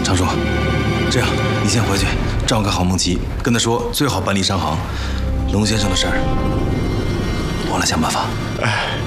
常叔，这样你先回去召个郝梦琪，跟他说最好搬离商行。龙先生的事儿，我来想办法。 哎。